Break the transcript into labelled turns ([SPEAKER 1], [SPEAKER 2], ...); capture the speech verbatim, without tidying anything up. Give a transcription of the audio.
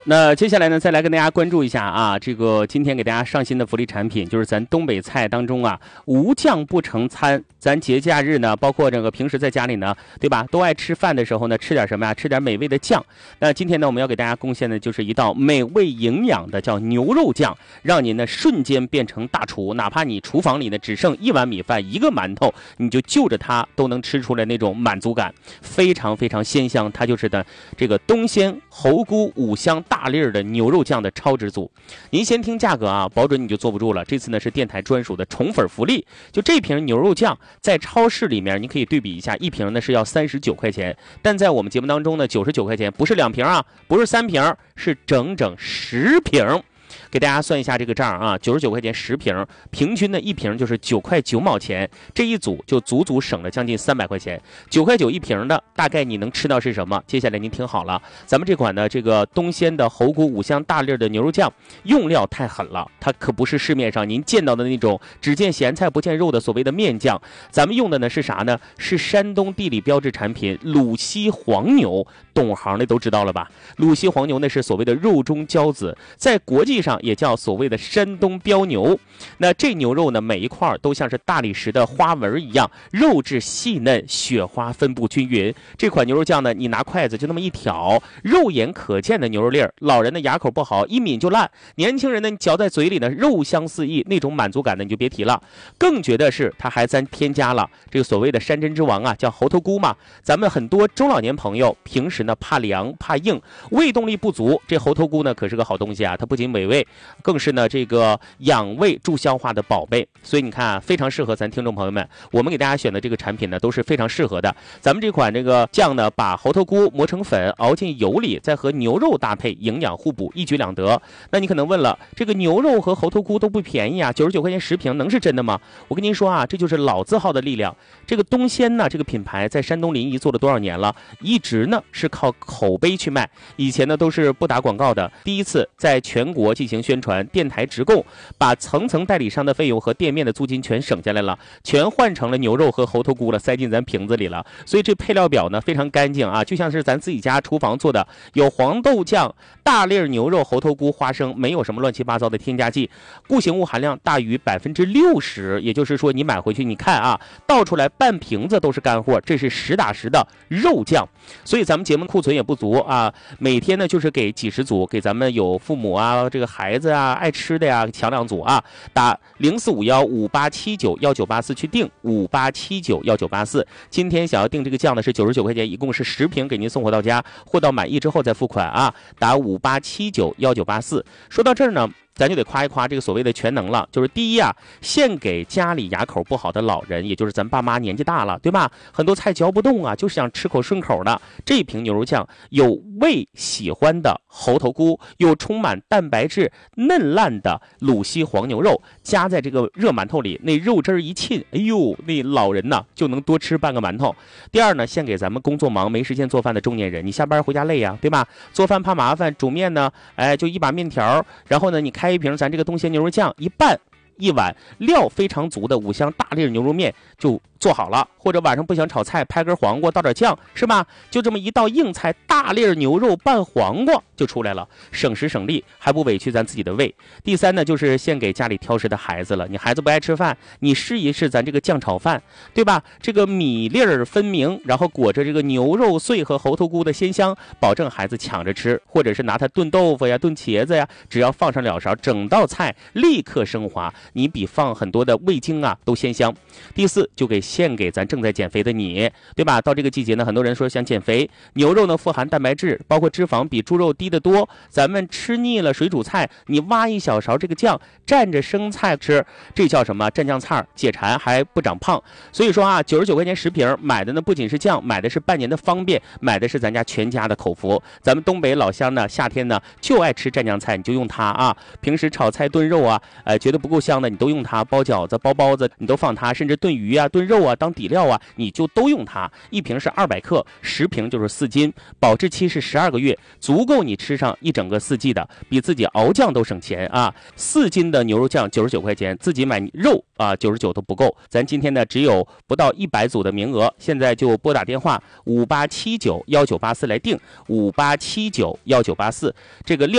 [SPEAKER 1] 那接下来呢，再来跟大家关注一下啊，这个今天给大家上新的福利产品，就是咱东北菜当中啊，无酱不成餐。咱节假日呢，包括这个平时在家里呢，对吧，都爱吃饭的时候呢，吃点什么呀？吃点美味的酱。那今天呢，我们要给大家贡献的就是一道美味营养的叫牛肉酱，让您呢瞬间变成大厨，哪怕你厨房里呢只剩一碗米饭、一个馒头，你就就着它都能吃出来那种满足感，非常非常鲜香。它就是的这个东鲜猴菇五香大粒儿的牛肉酱的超值组。您先听价格啊，保准你就坐不住了。这次呢是电台专属的宠粉福利，就这瓶牛肉酱在超市里面你可以对比一下，一瓶呢是要三十九块钱，但在我们节目当中呢九十九块钱，不是两瓶啊，不是三瓶，是整整十瓶。给大家算一下这个账啊，九十九块钱十瓶，平均的一瓶就是九块九毛钱，这一组就足足省了将近三百块钱。九块九一瓶的，大概你能吃到是什么？接下来您听好了，咱们这款的这个东鲜的猴菇五香大粒的牛肉酱，用料太狠了，它可不是市面上您见到的那种只见咸菜不见肉的所谓的面酱，咱们用的呢是啥呢？是山东地理标志产品鲁西黄牛，懂行的都知道了吧？鲁西黄牛那是所谓的肉中骄子，在国际上也叫所谓的山东标牛。那这牛肉呢，每一块都像是大理石的花纹一样，肉质细嫩，雪花分布均匀。这款牛肉酱呢，你拿筷子就那么一挑，肉眼可见的牛肉粒儿，老人的牙口不好，一抿就烂；年轻人呢，你嚼在嘴里呢，肉香四溢，那种满足感呢，你就别提了。更觉得是它还咱添加了这个所谓的山珍之王啊，叫猴头菇嘛。咱们很多中老年朋友平时呢怕凉怕硬，胃动力不足，这猴头菇呢可是个好东西啊，它不仅美味，更是呢这个养胃助消化的宝贝。所以你看啊，非常适合咱听众朋友们，我们给大家选的这个产品呢都是非常适合的。咱们这款这个酱呢，把猴头菇磨成粉，熬进油里，再和牛肉搭配，营养互补，一举两得。那你可能问了，这个牛肉和猴头菇都不便宜啊，九十九块钱十瓶，能是真的吗？我跟您说啊，这就是老字号的力量。这个东鲜呢，这个品牌在山东临沂做了多少年了？一直呢是靠口碑去卖，以前呢都是不打广告的，第一次在全国进行宣传，电台直供，把层层代理商的费用和店面的租金全省下来了，全换成了牛肉和猴头菇了，塞进咱瓶子里了。所以这配料表呢非常干净啊，就像是咱自己家厨房做的，有黄豆酱、大粒牛肉、猴头菇、花生，没有什么乱七八糟的添加剂，固形物含量大于百分之六十，也就是说你买回去你看啊，倒出来半瓶子都是干货，这是实打实的肉酱。所以咱们节目库存也不足啊，每天呢就是给几十组，给咱们有父母啊、这个孩子啊、爱吃的呀，抢两组啊，打零四五幺五八七九幺九八四去订五八七九幺九八四。今天想要订这个酱呢是九十九块钱，一共是十瓶给您送货到家，货到满意之后再付款啊，打五八七九幺九八四。说到这儿呢，咱就得夸一夸这个所谓的全能了，就是第一啊，献给家里牙口不好的老人，也就是咱爸妈年纪大了，对吧？很多菜嚼不动啊，就是想吃口顺口的。这瓶牛肉酱有胃喜欢的猴头菇，有充满蛋白质嫩烂的鲁西黄牛肉，加在这个热馒头里，那肉汁一沁，哎呦，那老人呢就能多吃半个馒头。第二呢，献给咱们工作忙没时间做饭的中年人，你下班回家累呀、啊，对吧？做饭怕麻烦，煮面呢，哎，就一把面条，然后呢，你开一瓶咱这个东鲜牛肉酱，一拌一碗料非常足的五香大粒牛肉面就做好了。或者晚上不想炒菜，拍根黄瓜倒点酱，是吧？就这么一道硬菜，大粒牛肉拌黄瓜就出来了，省时省力，还不委屈咱自己的胃。第三呢，就是献给家里挑食的孩子了。你孩子不爱吃饭，你试一试咱这个酱炒饭，对吧？这个米粒儿分明，然后裹着这个牛肉碎和猴头菇的鲜香，保证孩子抢着吃。或者是拿它炖豆腐呀、炖茄子呀，只要放上两勺，整道菜立刻升华，你比放很多的味精啊都鲜香。第四，就给献给咱正在减肥的你，对吧？到这个季节呢，很多人说想减肥，牛肉呢富含蛋白质，包括脂肪比猪肉低得多。咱们吃腻了水煮菜，你挖一小勺这个酱，蘸着生菜吃，这叫什么？蘸酱菜，解馋还不长胖。所以说啊，九十九块钱十瓶，买的呢不仅是酱，买的是半年的方便，买的是咱家全家的口福。咱们东北老乡呢，夏天呢就爱吃蘸酱菜，你就用它啊。平时炒菜炖肉啊，呃，觉得不够香。 香的你都用它，包饺子、包包子你都放它，甚至炖鱼啊、炖肉啊当底料啊，你就都用它。一瓶是二百克，十瓶就是四斤，保质期是十二个月，足够你吃上一整个四季的，比自己熬酱都省钱啊！四斤的牛肉酱九十九块钱，自己买肉啊九十九都不够。咱今天呢只有不到一百组的名额，现在就拨打电话五八七九幺九八四来订，五八七九幺九八四，这个料。